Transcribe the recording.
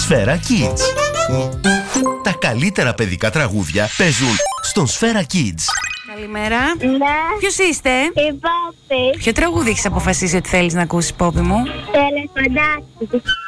Σφαίρα Kids. Τα καλύτερα παιδικά τραγούδια παίζουν στον Σφαίρα Kids. Καλημέρα. Ναι. Ποιος είστε? Η Πόπη. Ποιο τραγούδι έχεις αποφασίσει ότι θέλεις να ακούσεις, Πόπη μου? Το ελεφαντάκι.